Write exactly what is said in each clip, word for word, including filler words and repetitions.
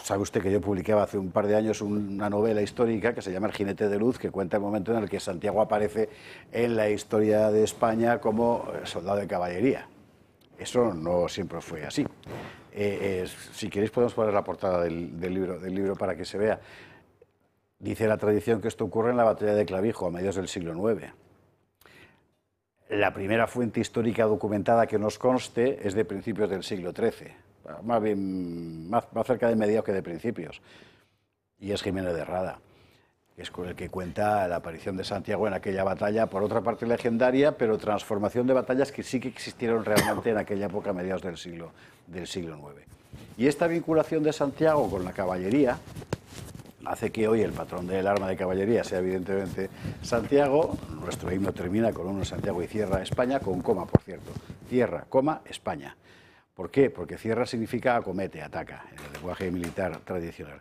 sabe usted que yo publicaba hace un par de años una novela histórica que se llama El jinete de luz, que cuenta el momento en el que Santiago aparece en la historia de España como soldado de caballería. Eso no siempre fue así. Eh, eh, si queréis podemos poner la portada del, del, libro, del libro para que se vea. Dice la tradición que esto ocurre en la batalla de Clavijo, a mediados del siglo nueve. La primera fuente histórica documentada que nos conste es de principios del siglo trece, más bien más, más cerca de mediados que de principios, y es Jiménez de Rada, que es con el que cuenta la aparición de Santiago en aquella batalla, por otra parte legendaria, pero transformación de batallas que sí que existieron realmente en aquella época, a mediados del siglo, del siglo nueve. Y esta vinculación de Santiago con la caballería hace que hoy el patrón del arma de caballería sea evidentemente Santiago. Nuestro himno termina con un Santiago y cierra España, con coma, por cierto. Cierra, coma, España. ¿Por qué? Porque cierra significa acomete, ataca, en el lenguaje militar tradicional.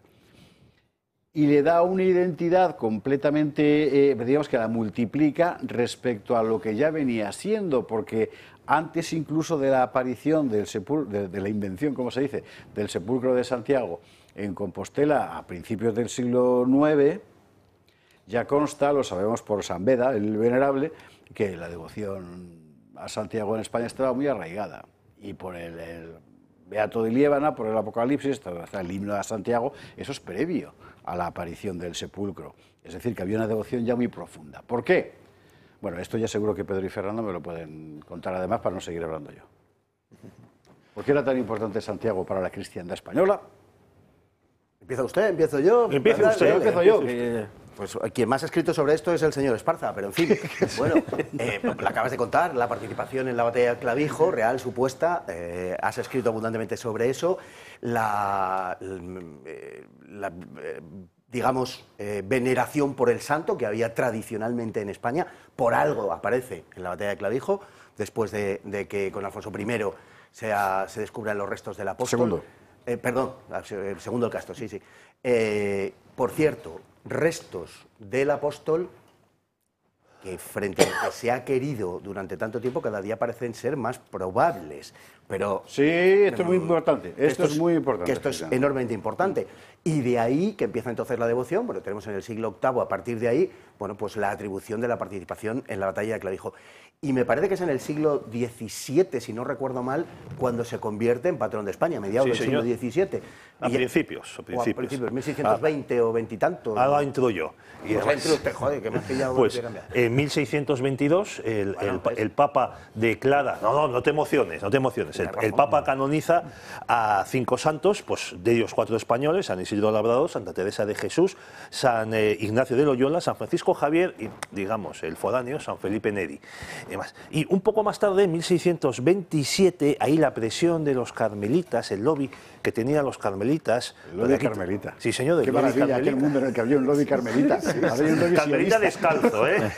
Y le da una identidad completamente, eh, digamos que la multiplica respecto a lo que ya venía siendo, porque antes incluso de la aparición del sepulcro, de, de la invención, como se dice, del sepulcro de Santiago en Compostela a principios del siglo nueve, ya consta, lo sabemos por San Beda, el Venerable, que la devoción a Santiago en España estaba muy arraigada. Y por el, el Beato de Liébana, por el Apocalipsis, hasta el himno a Santiago, eso es previo a la aparición del sepulcro. Es decir, que había una devoción ya muy profunda. ¿Por qué? Bueno, esto ya seguro que Pedro y Fernando me lo pueden contar además para no seguir hablando yo. ¿Por qué era tan importante Santiago para la cristiandad española? ¿Empieza usted? ¿Empiezo yo? Empiece usted. Dale, empiezo yo. Que... Pues quien más ha escrito sobre esto es el señor Esparza, pero en fin, bueno, eh, la acabas de contar, la participación en la batalla de Clavijo, real, supuesta, eh, has escrito abundantemente sobre eso, la, eh, la eh, digamos, eh, veneración por el santo que había tradicionalmente en España, por algo aparece en la batalla de Clavijo, después de, de que con Alfonso primero sea, se descubran los restos del apóstol. Segundo. Eh, perdón, el segundo el Castro, sí, sí. Eh, por cierto, restos del apóstol que frente a lo que se ha querido durante tanto tiempo cada día parecen ser más probables. Pero, sí, esto pero, es muy importante. Esto, esto es, es muy importante. Que esto es enormemente importante. Y de ahí que empieza entonces la devoción, bueno, tenemos en el siglo octavo, a partir de ahí, bueno, pues la atribución de la participación en la batalla de Clavijo. Y me parece que es en el siglo diecisiete, si no recuerdo mal, cuando se convierte en patrón de España, a mediados sí, del señor. siglo diecisiete. A y, principios, a principios. O a principios, mil seiscientos veinte ah, o veintitantos. Ahora entro yo. Y pues además, usted, joder, que me has pillado. Pues en mil seiscientos veintidós el, bueno, el, pues, el Papa declara, no, no, no te emociones, no te emociones, el, el Papa canoniza a cinco santos, pues de ellos cuatro españoles, San Isidro Labrador, Santa Teresa de Jesús, San eh, Ignacio de Loyola, San Francisco Javier y, digamos, el foráneo, San Felipe Neri. Y, más. y un poco más tarde, en mil seiscientos veintisiete, ahí la presión de los carmelitas, el lobby que tenían los carmelitas. El lobby aquí, carmelita. Sí, señor. Qué maravilla, aquel mundo en el que había un lobby carmelita. Sí, había un lobby carmelita descalzo, ¿eh?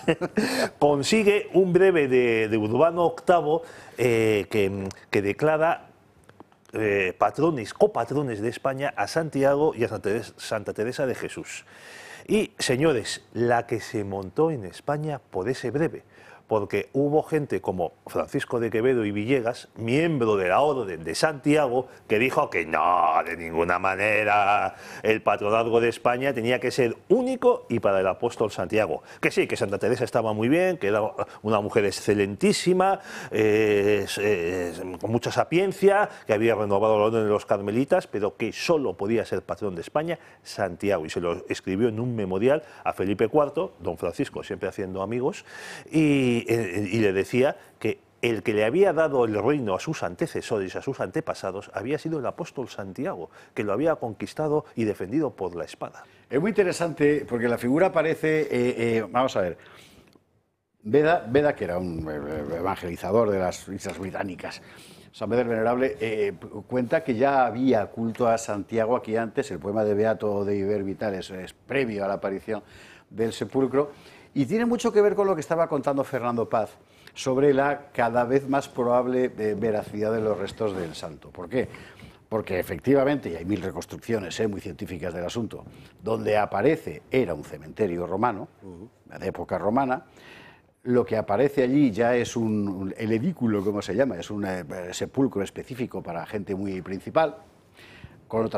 Consigue un breve de, de Urbano octavo eh, que, que declara eh, patrones, copatrones de España a Santiago y a Santa Teresa, Santa Teresa de Jesús. Y, señores, la que se montó en España por ese breve, porque hubo gente como Francisco de Quevedo y Villegas, miembro de la Orden de Santiago, que dijo que no, de ninguna manera, el patronazgo de España tenía que ser único y para el apóstol Santiago. Que sí, que Santa Teresa estaba muy bien, que era una mujer excelentísima, eh, eh, con mucha sapiencia, que había renovado la Orden de los Carmelitas, pero que solo podía ser patrón de España Santiago. Y se lo escribió en un memorial a Felipe cuarto, don Francisco siempre haciendo amigos, y y le decía que el que le había dado el reino a sus antecesores, a sus antepasados, había sido el apóstol Santiago, que lo había conquistado y defendido por la espada. Es muy interesante porque la figura aparece, eh, eh, vamos a ver, Beda, Beda, que era un evangelizador de las islas británicas, San Beda el Venerable, eh, cuenta que ya había culto a Santiago aquí antes. El poema de Beato de Iber Vitales es previo a la aparición del sepulcro. Y tiene mucho que ver con lo que estaba contando Fernando Paz sobre la cada vez más probable eh, veracidad de los restos del santo. ¿Por qué? Porque efectivamente, y hay mil reconstrucciones eh, muy científicas del asunto, donde aparece era un cementerio romano, de época romana. Lo que aparece allí ya es un, un el edículo, como se llama, es un eh, sepulcro específico para gente muy principal, con otra